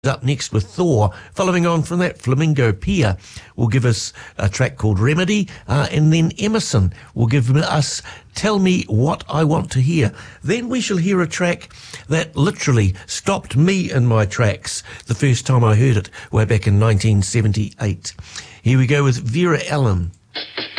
Up next with Thor. Following on from that, Flamingo Pia will give us a track called Remedy, and then Emerson will give us Tell Me What I Want to Hear. Then we shall hear a track that literally stopped me in my tracks the first time I heard it, way back in 1978. Here we go with Vera Ellen.